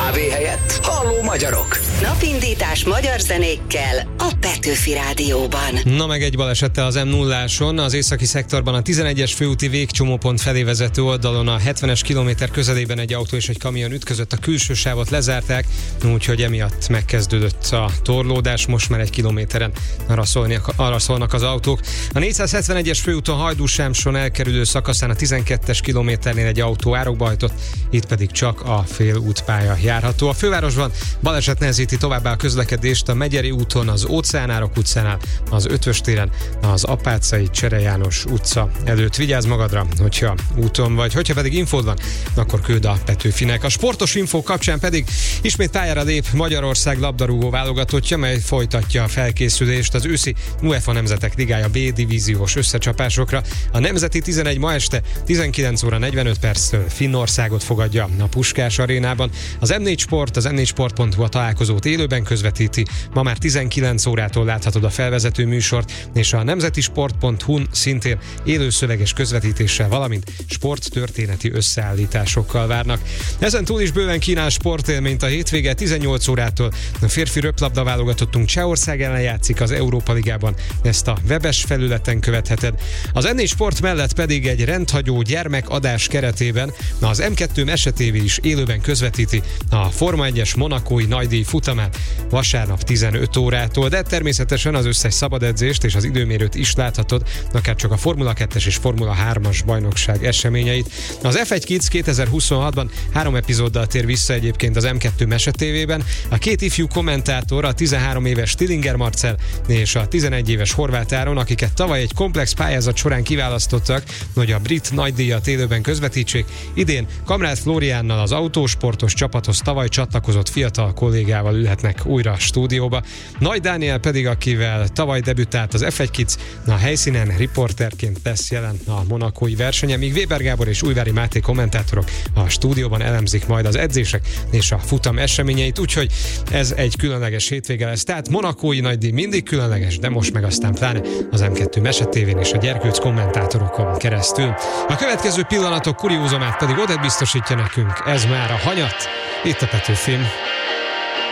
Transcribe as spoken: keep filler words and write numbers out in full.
Kávé helyett Halló magyarok. Napindítás magyar zenékkel a Petőfi Rádióban. Na meg egy balesettel az em nulláson, az északi szektorban a tizenegyes főúti végcsomópont felé vezető oldalon a hetvenes kilométer közelében egy autó és egy kamion ütközött, a külső sávot lezárták, úgyhogy emiatt megkezdődött a torlódás, most már egy kilométeren arra, szólni, arra szólnak az autók. A négyszázhetvenegyes főúton Hajdú-Sámson elkerülő szakaszán a tizenkettes kilométernél egy autó árokba hajtott, itt pedig csak a félútpálya járható. A fővárosban baleset nehezíti továbbá a közlekedést a Megyeri úton, az Óceánárok utcánál, az Ötvös téren, az Apáczai Csere János utca előtt. Vigyázz magadra, hogyha úton vagy, hogyha pedig infód van, akkor küld a Petőfinek. A sportos infó kapcsán pedig ismét pályára lép Magyarország labdarúgó válogatottja, mely folytatja a felkészülést az őszi UEFA Nemzetek Ligája B divíziós összecsapásokra. A Nemzeti tizenegy ma este tizenkilenc óra negyvenöt perctől Finnországot fogadja a Puskás arénában. Az em négy Sport, az em négy sport pont hu a találkozót élőben közvetíti. Ma már tizenkilenc órától láthatod a felvezető műsort, és a nemzetisport pont hu-n szintén élőszöveges közvetítéssel, valamint sporttörténeti összeállításokkal várnak. Ezen túl is bőven kínál sportélményt a hétvége. Tizennyolc órától a férfi röplabda válogatottunk Csehország ellen játszik az Európa Ligában. Ezt a webes felületen követheted. Az em négy Sport mellett pedig egy rendhagyó gyermekadás keretében az em kettő Mese té vé is élőben közvetíti a Forma egyes monakói nagydíj futamát vasárnap tizenöt órától, de természetesen az összes szabadedzést és az időmérőt is láthatod, akár csak a Formula kettes és Formula hármas bajnokság eseményeit. Az ef egy Kids kétezer-huszonhatban három epizóddal tér vissza egyébként az em kettő Mese té vében. A két ifjú kommentátor, a tizenhárom éves Tillinger Marcell és a tizenegy éves Horváth Áron, akiket tavaly egy komplex pályázat során kiválasztottak, hogy a brit nagydíjat élőben közvetítsék, idén Kamrád Flóriánnal, az autósportos csapathoz tavaly csatlakozott fiatal kollégával ülhetnek újra a stúdióba. Nagy Dániel pedig, akivel tavaly debütált az ef egy Kids, a helyszínen riporterként lesz jelen a monakói versenyen, míg Weber Gábor és Újvári Máté kommentátorok a stúdióban elemzik majd az edzések és a futam eseményeit, úgyhogy ez egy különleges hétvége lesz. Tehát monakói nagydíj mindig különleges, de most meg aztán pláne az em kettő Mese té vén és a gyerkőc kommentátorokon keresztül. A következő pillanatok kuriózumát pedig Odett biztosítja nekünk, ez már a hanyat, itt a Petőfin.